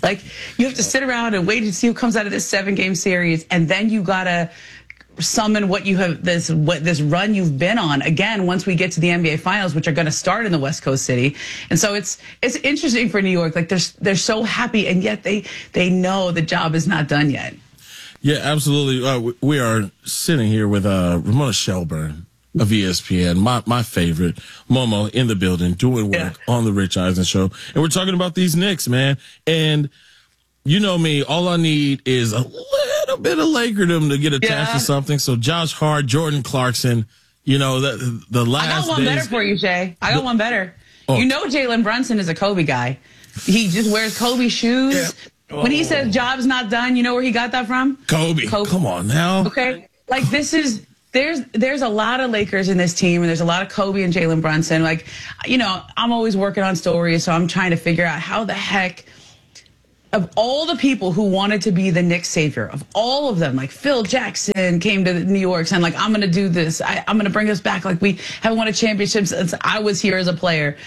Like, you have to sit around and wait to see who comes out of this 7-game series, and then you gotta summon what you have, this run you've been on again once we get to the NBA Finals, which are going to start in the West Coast city. And so it's interesting for New York. Like, they're so happy, and yet they know the job is not done yet. Yeah, absolutely. We are sitting here with Ramona Shelburne of ESPN, my favorite, Momo in the building, doing work on the Rich Eisen Show, and we're talking about these Knicks, man. And you know me, all I need is a little bit of Lakerdom to get attached to something. So Josh Hart, Jordan Clarkson, you know, the last I got one days, better for you, Jay. I got one better. You know Jalen Brunson is a Kobe guy. He just wears Kobe shoes. Yeah. When he says job's not done, you know where he got that from? Kobe. Come on now. Okay. Like, there's a lot of Lakers in this team, and there's a lot of Kobe and Jalen Brunson. Like, you know, I'm always working on stories, so I'm trying to figure out how the heck, of all the people who wanted to be the Knicks savior, of all of them, like Phil Jackson came to New York saying, like, I'm going to do this. I'm going to bring us back. Like, we haven't won a championship since I was here as a player.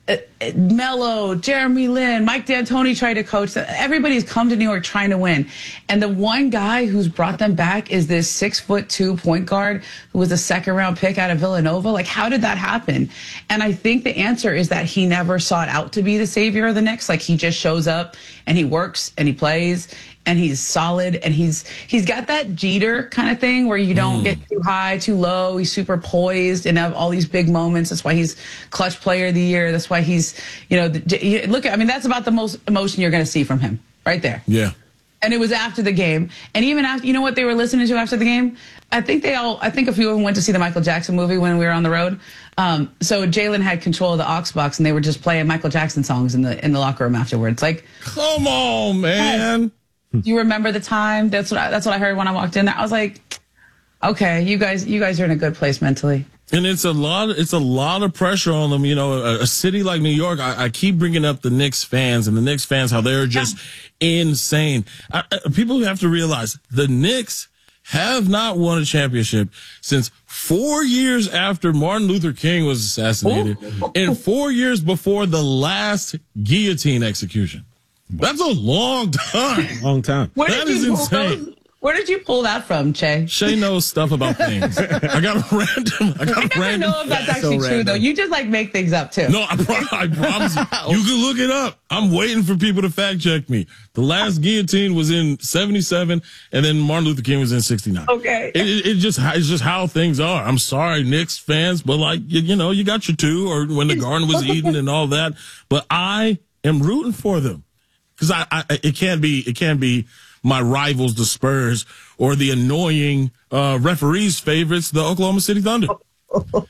Melo, Jeremy Lin, Mike D'Antoni tried to coach. Everybody's come to New York trying to win. And the one guy who's brought them back is this 6'2" point guard who was a second-round pick out of Villanova. Like, how did that happen? And I think the answer is that he never sought out to be the savior of the Knicks. Like, he just shows up and he works and he plays and he's solid, and he's got that Jeter kind of thing where you don't get too high, too low. He's super poised and have all these big moments. That's why he's clutch player of the year. That's why he's, you know, that's about the most emotion you're going to see from him right there. Yeah. And it was after the game. And even after, you know what they were listening to after the game? I think a few of them went to see the Michael Jackson movie when we were on the road. So Jalen had control of the aux box, and they were just playing Michael Jackson songs in the locker room afterwards. Like, come on, man. Do you remember the time? That's what I heard when I walked in there. I was like, okay, you guys are in a good place mentally. And it's a lot of pressure on them. You know, a city like New York, I keep bringing up the Knicks fans, and the Knicks fans, how they're just insane. People have to realize the Knicks have not won a championship since 4 years after Martin Luther King was assassinated and 4 years before the last guillotine execution. That's a long time. Long time. That is insane. Where did you pull that from, Che? Shay knows stuff about things. I got a random. I never know if that's actually true, though. You just like make things up too. No, I promise you. You can look it up. I'm waiting for people to fact check me. The last guillotine was in 1977, and then Martin Luther King was in 1969. Okay. It's just how things are. I'm sorry, Knicks fans, but like you know, you got your two, or when the garden was eaten and all that. But I am rooting for them because it can't be my rivals, the Spurs, or the annoying referees' favorites, the Oklahoma City Thunder. Well,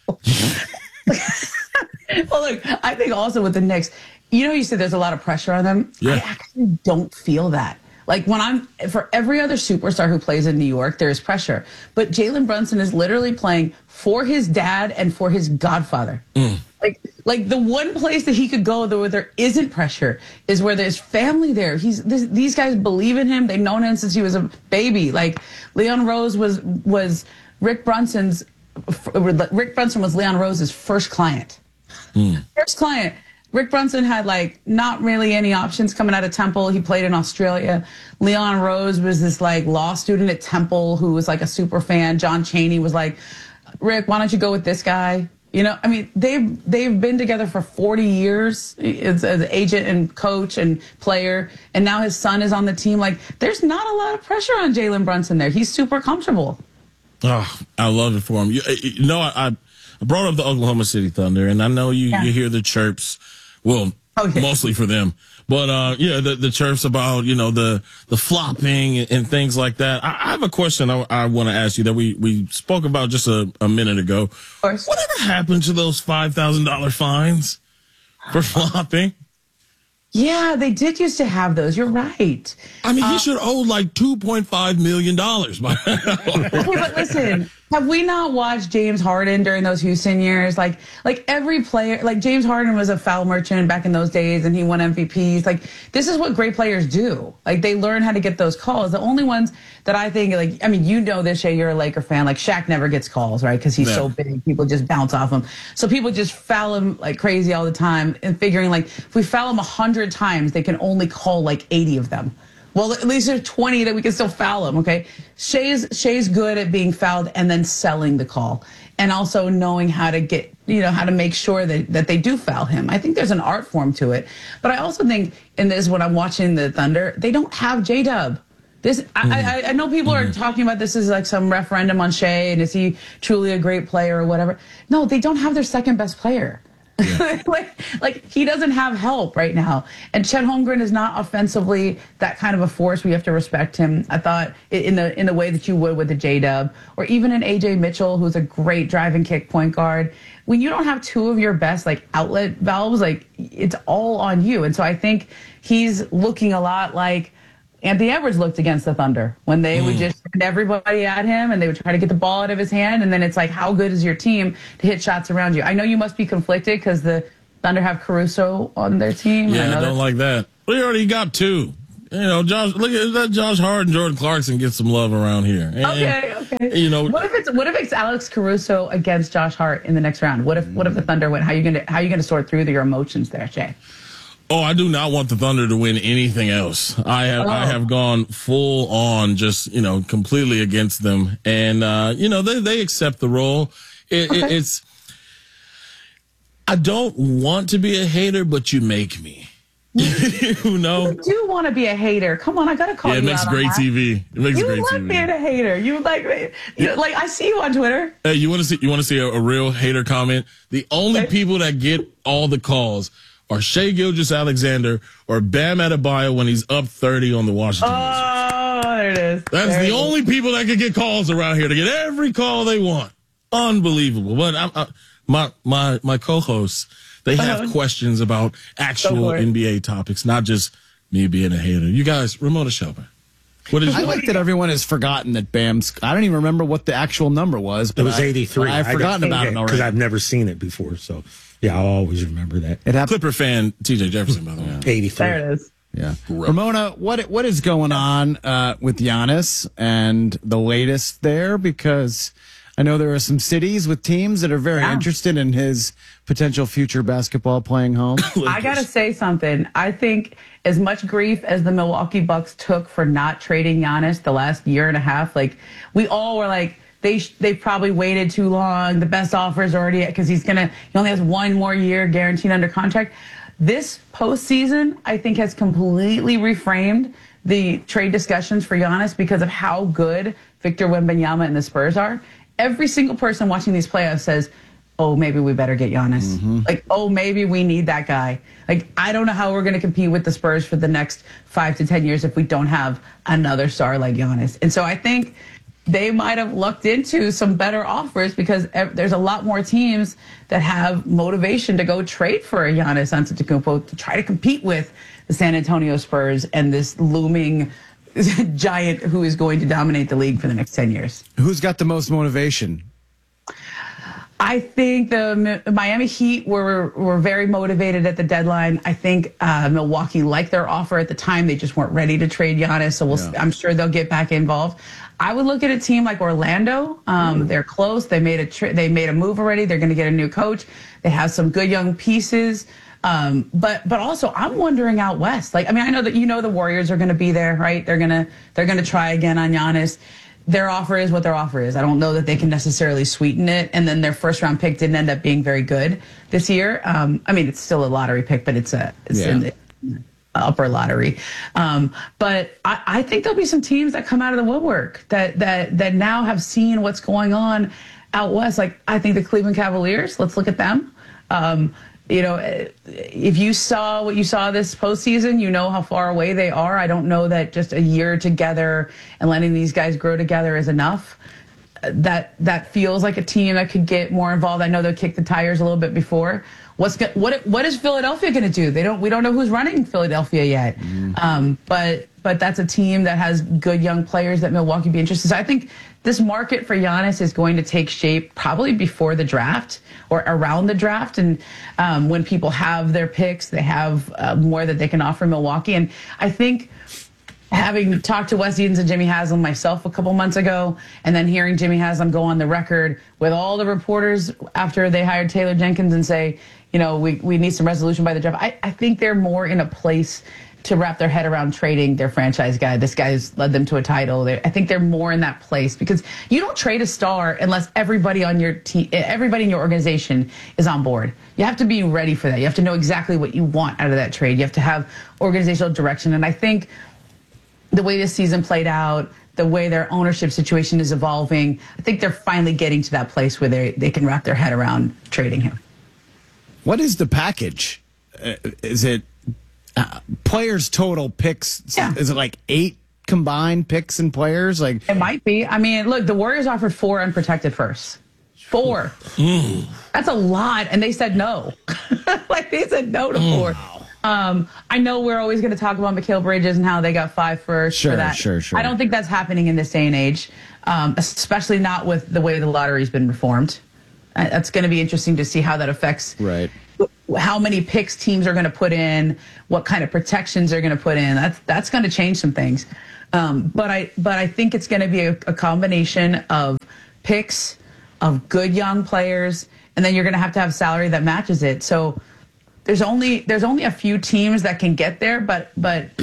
look, I think also with the Knicks, you said there's a lot of pressure on them. Yeah. I actually don't feel that. Like, for every other superstar who plays in New York, there is pressure. But Jalen Brunson is literally playing for his dad and for his godfather. Like the one place that he could go where there isn't pressure is where there's family there. These guys believe in him. They've known him since he was a baby. Like, Leon Rose was Rick Brunson was Leon Rose's first client. First client. Rick Brunson had not really any options coming out of Temple. He played in Australia. Leon Rose was this law student at Temple who was a super fan. John Chaney was like, Rick, why don't you go with this guy? They've been together for 40 years as agent and coach and player, and now his son is on the team. There's not a lot of pressure on Jalen Brunson there. He's super comfortable. Oh, I love it for him. I brought up the Oklahoma City Thunder, and I know you hear the chirps. Well, mostly for them. But, the chirps about, the flopping and things like that. I have a question I want to ask you that we spoke about just a minute ago. Of course. Whatever happened to those $5,000 fines for flopping? Yeah, they did used to have those. You're right. I mean, he should owe $2.5 million by now. Okay, but listen, Have we not watched James Harden during those Houston years? Like every player, like James Harden was a foul merchant back in those days and he won MVPs. Like this is what great players do. Like they learn how to get those calls. The only ones that I think, like, I mean, you know this, Shay, you're a Laker fan. Like Shaq never gets calls, right? Because he's so big. People just bounce off him. So people just foul him like crazy all the time and figuring like if we foul him 100 times, they can only call like 80 of them. Well, at least there's 20 that we can still foul him, okay? Shay's good at being fouled and then selling the call and also knowing how to get, how to make sure that they do foul him. I think there's an art form to it. But I also think in this, when I'm watching the Thunder, they don't have J-Dub. I know people are talking about this as like some referendum on Shea and is he truly a great player or whatever. No, they don't have their second best player. Yeah. like he doesn't have help right now. And Chet Holmgren is not offensively that kind of a force. We have to respect him. I thought in the way that you would with the J-Dub or even an AJ Mitchell, who's a great drive and kick point guard. When you don't have two of your best like outlet valves, like it's all on you. And so I think he's looking a lot like Anthony Edwards looked against the Thunder when they would just send everybody at him and they would try to get the ball out of his hand. And then it's like, how good is your team to hit shots around you? I know you must be conflicted because the Thunder have Caruso on their team. Yeah, I don't like that. We already got two. Josh, look at that. Josh Hart and Jordan Clarkson get some love around here. And, okay. What if it's Alex Caruso against Josh Hart in the next round? What if the Thunder win? How are you gonna sort through your emotions there, Shay? Oh, I do not want the Thunder to win anything else. I have gone full on just, completely against them. And, they accept the role. It's, I don't want to be a hater, but you make me. You do want to be a hater. Come on, I got to call you out. It makes great TV. It makes great TV. You love being a hater. You like I see you on Twitter. Hey, you want to see a real hater comment? The only people that get all the calls or Shai Gilgeous-Alexander, or Bam Adebayo when he's up 30 on the Washington Wizards. Oh, there it is. That's the only people that can get calls around here to get every call they want. Unbelievable. But my co-hosts, they have questions about actual NBA topics, not just me being a hater. You guys, Ramona Shelburne. I like that everyone has forgotten that Bam's. I don't even remember what the actual number was. But it was 83. I've forgotten about it already because I've never seen it before. So yeah, I'll always remember that. It happened. Clipper fan T.J. Jefferson, by the way. 83. There it is. Yeah, Ramona, what is going on with Giannis and the latest there? Because I know there are some cities with teams that are very interested in his potential future basketball playing home. I got to say something. I think as much grief as the Milwaukee Bucks took for not trading Giannis the last year and a half, like we all were like, they probably waited too long. The best offer is already because he only has 1 more year guaranteed under contract. This postseason, I think, has completely reframed the trade discussions for Giannis because of how good Victor Wembanyama and the Spurs are. Every single person watching these playoffs says, oh, maybe we better get Giannis. Like, oh, maybe we need that guy. Like, I don't know how we're going to compete with the Spurs for the next 5 to 10 years if we don't have another star like Giannis. And so I think they might have lucked into some better offers because there's a lot more teams that have motivation to go trade for a Giannis Antetokounmpo to try to compete with the San Antonio Spurs and this looming giant who is going to dominate the league for the next 10 years. Who's got the most motivation? I think the Miami Heat were very motivated at the deadline. I think Milwaukee liked their offer at the time. They just weren't ready to trade Giannis, so I'm sure they'll get back involved. I would look at a team like Orlando. They're close. They made a move already. They're going to get a new coach. They have some good young pieces. But also I'm wondering out west. Like, I mean, I know that the Warriors are going to be there, right? They're going to try again on Giannis. Their offer is what their offer is. I don't know that they can necessarily sweeten it. And then their first round pick didn't end up being very good this year. I mean, it's still a lottery pick, but it's in the upper lottery. But I think there'll be some teams that come out of the woodwork that now have seen what's going on out west. Like, I think the Cleveland Cavaliers, let's look at them. If you saw what you saw this postseason, you know how far away they are. I don't know that just a year together and letting these guys grow together is enough. That feels like a team that could get more involved. I know they'll kick the tires a little bit before. What is Philadelphia going to do? We don't know who's running Philadelphia yet. But but that's a team that has good young players that Milwaukee would be interested. So I think this market for Giannis is going to take shape probably before the draft or around the draft. And when people have their picks, they have more that they can offer Milwaukee. And I think having talked to Wes Edens and Jimmy Haslam myself a couple months ago, and then hearing Jimmy Haslam go on the record with all the reporters after they hired Taylor Jenkins and say, we need some resolution by the draft. I think they're more in a place to wrap their head around trading their franchise guy. This guy's led them to a title. I think they're more in that place because you don't trade a star unless everybody on your team, everybody in your organization is on board. You have to be ready for that. You have to know exactly what you want out of that trade. You have to have organizational direction. And I think the way this season played out, the way their ownership situation is evolving, I think they're finally getting to that place where they can wrap their head around trading him. What is the package? Is it players total picks? Yeah. Is it like 8 combined picks and players? Like it might be. I mean, look, the Warriors offered 4 unprotected firsts. 4. That's a lot, and they said no. They said no to 4. I know we're always going to talk about Mikal Bridges and how they got 5 firsts for that. Sure. I don't think that's happening in this day and age, especially not with the way the lottery's been reformed. That's going to be interesting to see how that affects how many picks teams are going to put in, what kind of protections they're going to put in. That's going to change some things. But I think it's going to be a combination of picks, of good young players, and then you're going to have salary that matches it. So there's only a few teams that can get there, but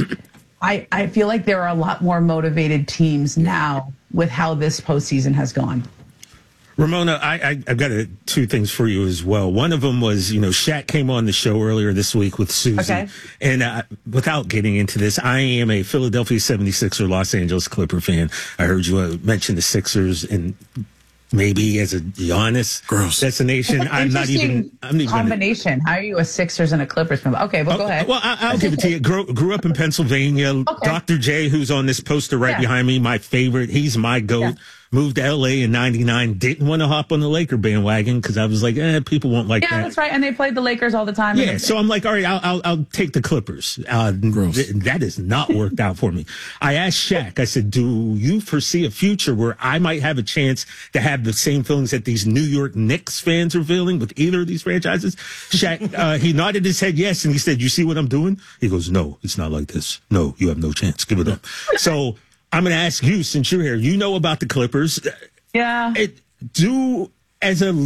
I feel like there are a lot more motivated teams now with how this postseason has gone. Ramona, I've got 2 things for you as well. One of them was, Shaq came on the show earlier this week with Susie. Okay. And without getting into this, I am a Philadelphia 76er Los Angeles Clipper fan. I heard you mention the Sixers and maybe as a Giannis destination. I'm not even combination. How are you a Sixers and a Clippers fan? Okay, well, go ahead. Well, I'll give it to you. Grew up in Pennsylvania. Okay. Dr. J, who's on this poster right behind me, my favorite. He's my GOAT. Yeah. Moved to L.A. in 99. Didn't want to hop on the Laker bandwagon because I was like, people won't like that. Yeah, that's right. And they played the Lakers all the time. Yeah, so I'm like, all right, I'll take the Clippers. That has not worked out for me. I asked Shaq, I said, do you foresee a future where I might have a chance to have the same feelings that these New York Knicks fans are feeling with either of these franchises? Shaq, he nodded his head yes, and he said, you see what I'm doing? He goes, no, it's not like this. No, you have no chance. Give it up. So I'm going to ask you, since you're here, you know about the Clippers. Yeah. As a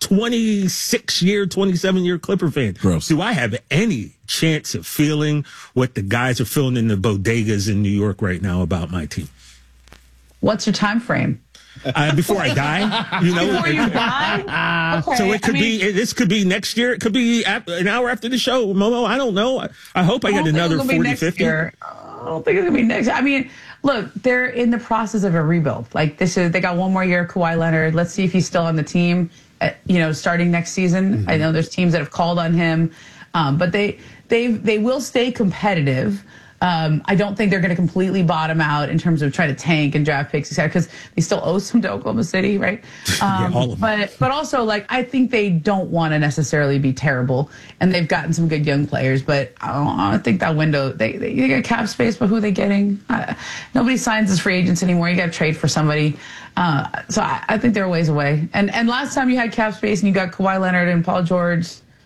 26-year, 27-year Clipper fan, do I have any chance of feeling what the guys are feeling in the bodegas in New York right now about my team? What's your time frame? Before I die, Before you die? Okay. So this could be next year. It could be an hour after the show. Momo, I don't know. I hope I get another 40, 50. I don't think it's going to be next. I mean, look, they're in the process of a rebuild. They got 1 more year of Kawhi Leonard. Let's see if he's still on the team, starting next season. Mm-hmm. I know there's teams that have called on him, but they will stay competitive. I don't think they're going to completely bottom out in terms of trying to tank and draft picks, etc. Because they still owe some to Oklahoma City, right? All of them. But also, I think they don't want to necessarily be terrible, and they've gotten some good young players. But I don't think that window they got cap space, but who are they getting? Nobody signs as free agents anymore. You got to trade for somebody. So I think they're a ways away. And last time you had cap space and you got Kawhi Leonard and Paul George.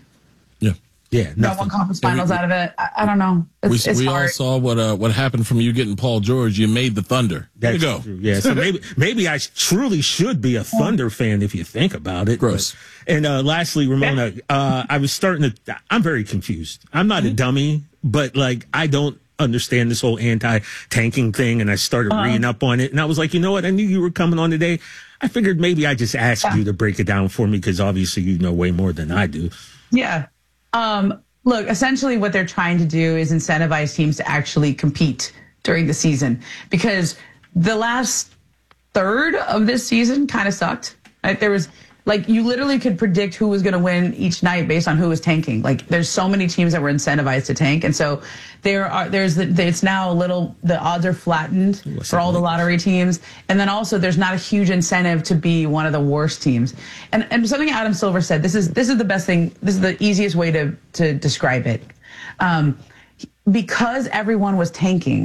Yeah, got 1 conference finals out of it. I don't know. It's we hard. all saw what happened from you getting Paul George. You made the Thunder. There you go. True. Yeah, so maybe I truly should be a Thunder fan if you think about it. Gross. And lastly, Ramona, I was I'm very confused. I'm not a dummy, but I don't understand this whole anti-tanking thing, and I started reading up on it, and I was like, you know what? I knew you were coming on today. I figured maybe I just asked you to break it down for me because obviously you know way more than I do. Yeah. Look, essentially what they're trying to do is incentivize teams to actually compete during the season because the last third of this season kind of sucked. Right? There was you literally could predict who was going to win each night based on who was tanking. There's so many teams that were incentivized to tank. And so it's now the odds are flattened for all the lottery teams. And then also there's not a huge incentive to be one of the worst teams. And something Adam Silver said, this is the best thing. This is the easiest way to describe it. Because everyone was tanking,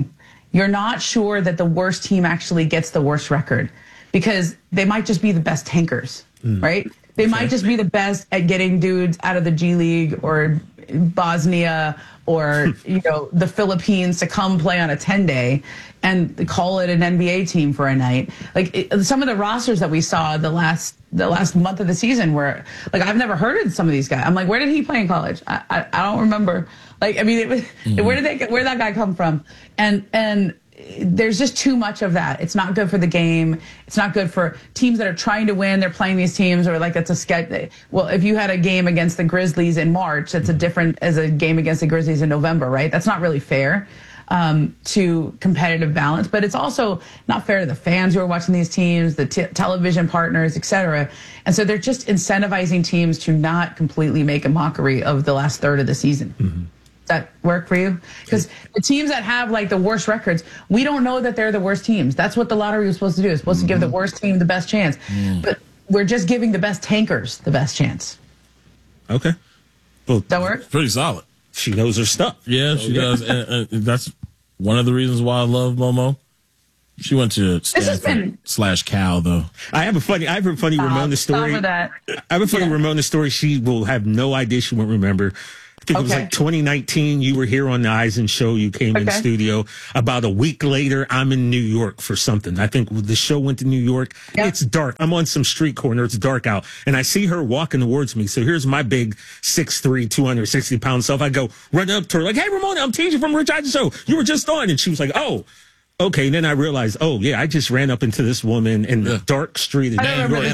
you're not sure that the worst team actually gets the worst record because they might just be the best tankers, right? They might just be the best at getting dudes out of the G League or Bosnia or, the Philippines to come play on a 10-day and call it an NBA team for a night. Like some of the rosters that we saw the last month of the season were like, I've never heard of some of these guys. I'm like, where did he play in college? I don't remember. Like, I mean, where'd that guy come from? And there's just too much of that. It's not good for the game. It's not good for teams that are trying to win. They're playing these teams, or like it's a sketch. Well, if you had a game against the Grizzlies in March, that's a different as a game against the Grizzlies in November, right? That's not really fair to competitive balance, but it's also not fair to the fans who are watching these teams, the television partners, et cetera. And so they're just incentivizing teams to not completely make a mockery of the last third of the season. Mm-hmm. That work for you? Because the teams that have like the worst records, we don't know that they're the worst teams. That's what the lottery was supposed to do. It's supposed to give the worst team the best chance. But we're just giving the best tankers the best chance. Okay. Well, that work? Pretty solid. She knows her stuff. Yeah, she does. And that's one of the reasons why I love Momo. She went to Stanford / Cal, though. I have a funny Ramona story. I have a funny Ramona story. She will have no idea. She won't remember. I think it was like 2019. You were here on the Eisen show. You came in the studio. About a week later, I'm in New York for something. I think the show went to New York. Yep. It's dark. I'm on some street corner. It's dark out. And I see her walking towards me. So here's my big 6'3", 260-pound self. I go run up to her like, hey, Ramona, I'm TJ from Rich Eisen Show. You were just on. And she was like, oh. Okay, and then I realized, I just ran up into this woman in the dark street in New York.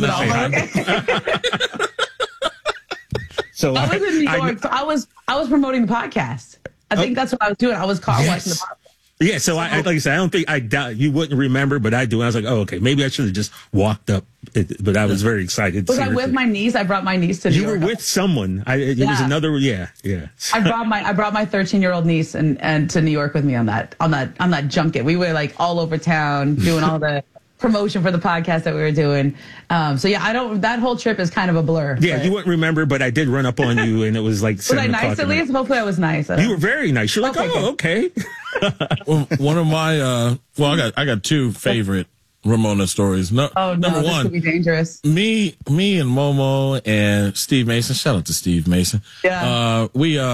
So I was in New York. So I was promoting the podcast. I think that's what I was doing. I was watching the podcast. Yeah, so I like I said, I don't think I doubt you wouldn't remember, but I do. I was like, okay, maybe I should have just walked up. But I was very excited. Was I with my niece? I brought my niece to New York. You were with someone. It was another. Yeah. I brought my 13-year-old niece and to New York with me on that junket. We were like all over town doing all the promotion for the podcast that we were doing. That whole trip is kind of a blur. Yeah, you wouldn't remember, but I did run up on you, and it was like 7 o'clock. Was I nice at least? Hopefully I was nice. You were very nice. You're like, okay. Well, one of my, I got two favorite Ramona stories. Number one, this could be dangerous. Me and Momo and Steve Mason. Shout out to Steve Mason. Yeah.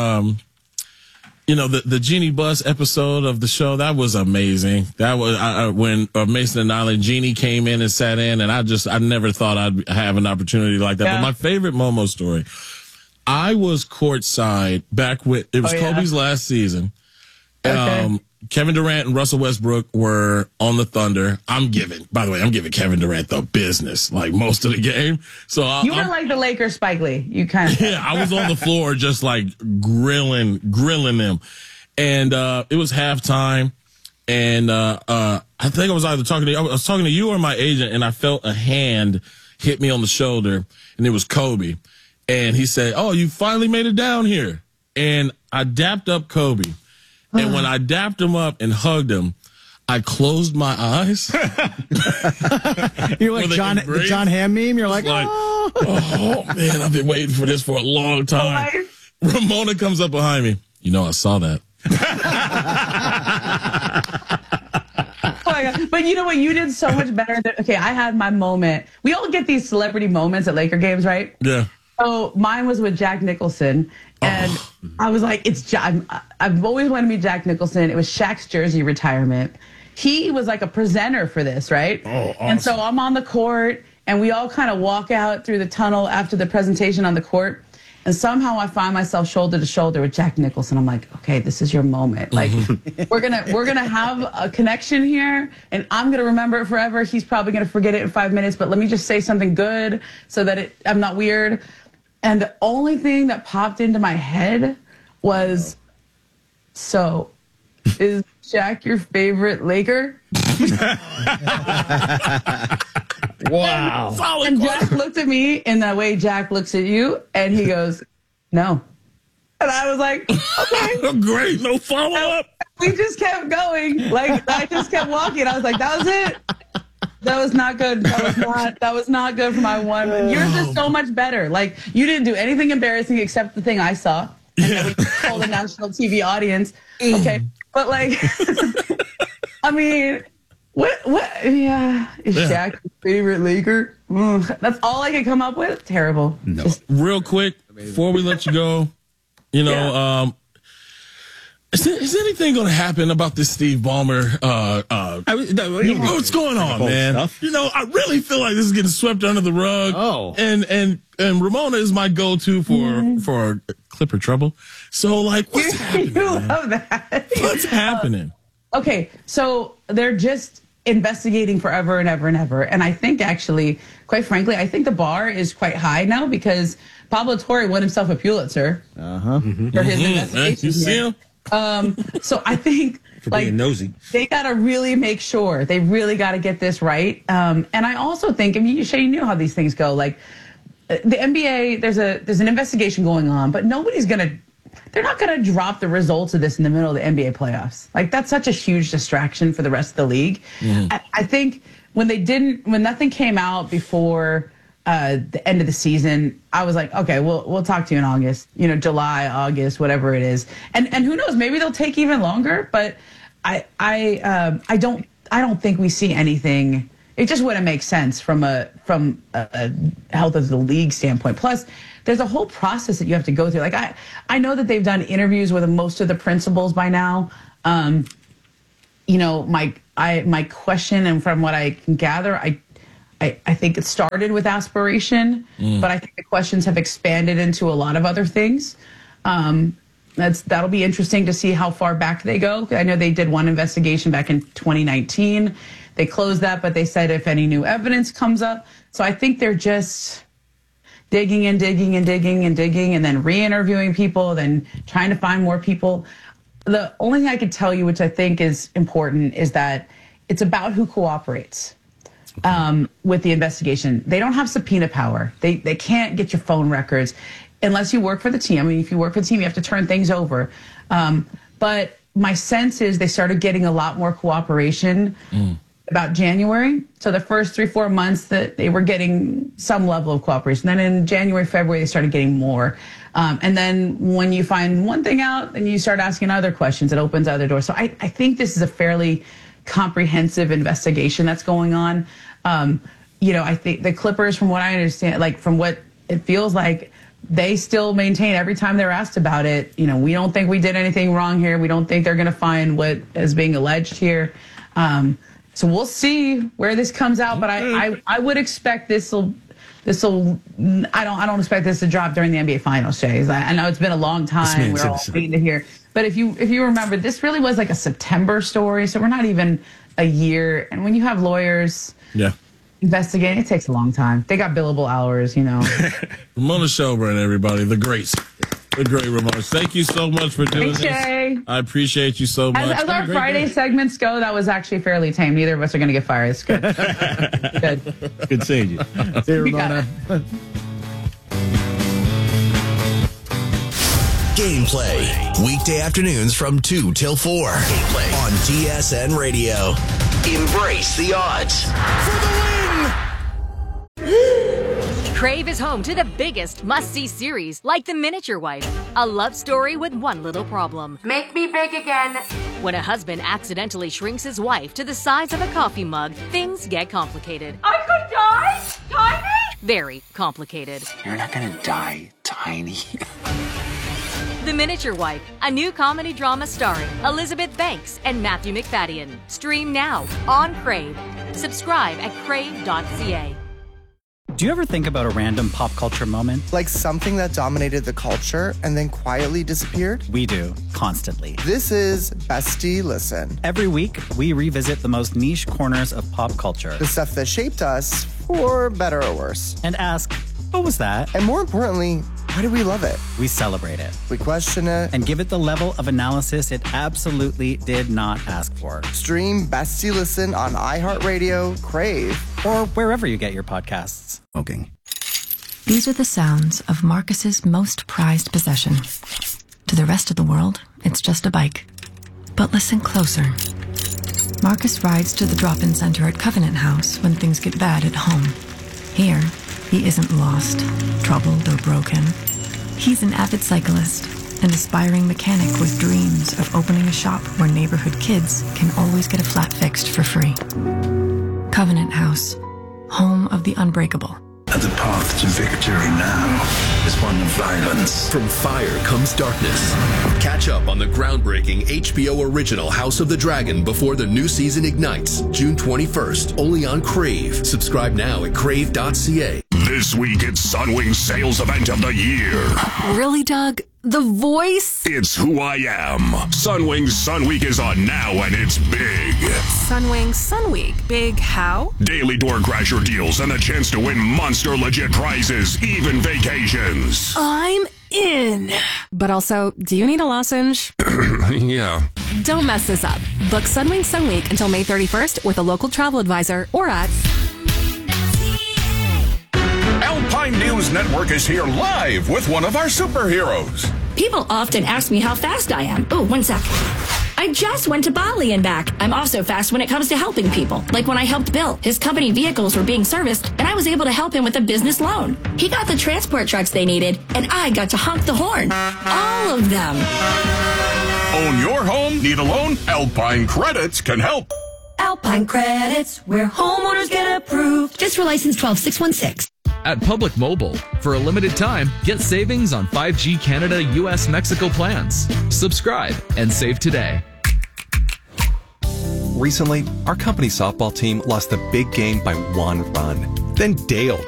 The Jeannie Buss episode of the show, that was amazing. That was when Mason and Nyla Jeannie came in and sat in, and I never thought I'd have an opportunity like that. Yeah. But my favorite Momo story, I was courtside back with, it was Kobe's last season. Okay. Kevin Durant and Russell Westbrook were on the Thunder. I'm giving Kevin Durant the business, like most of the game. So you were like the Lakers Spike Lee. You kind of I was on the floor just like grilling them, and it was halftime, and I think I was either talking to you. I was talking to you or my agent, and I felt a hand hit me on the shoulder, and it was Kobe, and he said, "Oh, you finally made it down here," and I dapped up Kobe. And when I dapped him up and hugged him, I closed my eyes. You're like the John Hamm meme. You're like, oh man, I've been waiting for this for a long time. Ramona comes up behind me. I saw that. Oh my God. But you know what? You did so much better. I had my moment. We all get these celebrity moments at Laker games, right? Yeah. So mine was with Jack Nicholson. And I was like, I've always wanted to meet Jack Nicholson. It was Shaq's jersey retirement. He was like a presenter for this, right? Oh, awesome. And so I'm on the court, and we all kind of walk out through the tunnel after the presentation on the court. And somehow I find myself shoulder to shoulder with Jack Nicholson. I'm like, okay, this is your moment. Like, we're gonna have a connection here, and I'm gonna remember it forever. He's probably gonna forget it in 5 minutes, but let me just say something good so that I'm not weird. And the only thing that popped into my head was, so, is Shaq your favorite Laker? Wow. And Jack looked at me in the way Jack looks at you, and he goes, no. And I was like, okay. Great, no follow-up. We just kept going. Like, I just kept walking. I was like, that was it. That was not good. That was not good for my one. Yours is so much better. Like, you didn't do anything embarrassing except the thing I saw. And then we told the national TV audience. Okay. But like I mean, what? Yeah, is Shaq your favorite Laker? That's all I can come up with. Terrible. No. Real quick, before we let you go, is anything going to happen about this Steve Ballmer? What's going on, man? Stuff. I really feel like this is getting swept under the rug. Oh. And Ramona is my go-to for Clipper trouble. So, like, what's happening? You love that. What's happening? Okay, so they're just investigating forever and ever and ever. And I think actually, quite frankly, I think the bar is quite high now because Pablo Torre won himself a Pulitzer for his investigation. You see him? So I think For being nosy. They got to really make sure. They really got to get this right. And I also think, I mean, Shay, you know how these things go. Like the NBA, there's an investigation going on, but they're not going to drop the results of this in the middle of the NBA playoffs. Like that's such a huge distraction for the rest of the league. I think when nothing came out before the end of the season, I was like, okay, we'll talk to you in August, July, August, whatever it is. And who knows, maybe they'll take even longer, but I don't think we see anything. It just wouldn't make sense from a health of the league standpoint. Plus, there's a whole process that you have to go through. Like I know that they've done interviews with most of the principals by now. My question, and from what I can gather, I think it started with aspiration, but I think the questions have expanded into a lot of other things. That'll be interesting to see how far back they go. I know they did one investigation back in 2019. They closed that, but they said if any new evidence comes up. So I think they're just digging and digging and digging and digging and then re-interviewing people, then trying to find more people. The only thing I could tell you, which I think is important, is that it's about who cooperates with the investigation. They don't have subpoena power. They can't get your phone records unless you work for the team. I mean, if you work for the team, you have to turn things over. But my sense is they started getting a lot more cooperation about January. So the first 3-4 months that they were getting some level of cooperation. Then in January, February, they started getting more. And then when you find one thing out, then you start asking other questions. It opens other doors. So I think this is a fairly comprehensive investigation that's going on. I think the Clippers, from what I understand, like from what it feels like, they still maintain every time they're asked about it, we don't think we did anything wrong here. We don't think they're going to find what is being alleged here. So we'll see where this comes out, but I would expect I don't expect this to drop during the NBA Finals, Shay. I know it's been a long time. We're all waiting to hear. But if you remember, this really was like a September story, so we're not even a year. And when you have lawyers investigating, it takes a long time. They got billable hours, Ramona Shelburne, everybody, the great Ramona. Thank you so much for doing this. I appreciate you so much. As our Friday segments go, that was actually fairly tame. Neither of us are going to get fired. It's good. Good. Good seeing you. See you, Ramona. Gameplay. Weekday afternoons from 2 till 4. Gameplay on TSN Radio. Embrace the odds. For the win! Crave is home to the biggest must-see series, like The Miniature Wife, a love story with one little problem. Make me big again. When a husband accidentally shrinks his wife to the size of a coffee mug, things get complicated. I could die? Tiny? Very complicated. You're not gonna die, Tiny. The Miniature Wife, a new comedy drama starring Elizabeth Banks and Matthew McFadden. Stream now on Crave. Subscribe at crave.ca. Do you ever think about a random pop culture moment? Like something that dominated the culture and then quietly disappeared? We do, constantly. This is Bestie Listen. Every week, we revisit the most niche corners of pop culture. The stuff that shaped us, for better or worse. And ask, what was that? And more importantly, why do we love it? We celebrate it. We question it. And give it the level of analysis it absolutely did not ask for. Stream Bestie Listen on iHeartRadio, Crave, or wherever you get your podcasts. Smoking. These are the sounds of Marcus's most prized possession. To the rest of the world, it's just a bike. But listen closer. Marcus rides to the drop-in center at Covenant House when things get bad at home. Here, he isn't lost, troubled, or broken. He's an avid cyclist, an aspiring mechanic with dreams of opening a shop where neighborhood kids can always get a flat fixed for free. Covenant House, home of the unbreakable. The path to victory now is one of violence. From fire comes darkness. Catch up on the groundbreaking HBO original House of the Dragon before the new season ignites, June 21st, only on Crave. Subscribe now at crave.ca. This week, it's Sunwing's sales event of the year. Really, Doug? The voice? It's who I am. Sunwing's Sun Week is on now, and it's big. Sunwing Sun Week. Big how? Daily door crasher deals and a chance to win monster legit prizes, even vacations. I'm in. But also, do you need a lozenge? Yeah. Don't mess this up. Book Sunwing Sun Week until May 31st with a local travel advisor or at... Alpine News Network is here live with one of our superheroes. People often ask me how fast I am. Oh, 1 sec. I just went to Bali and back. I'm also fast when it comes to helping people. Like when I helped Bill. His company vehicles were being serviced, and I was able to help him with a business loan. He got the transport trucks they needed, and I got to honk the horn. All of them. Own your home? Need a loan? Alpine Credits can help. Alpine Credits, where homeowners get approved. Just for license 12616. At Public Mobile, for a limited time, get savings on 5G Canada, US, Mexico plans. Subscribe and save today. Recently, our company softball team lost the big game by 1 run. Then Dale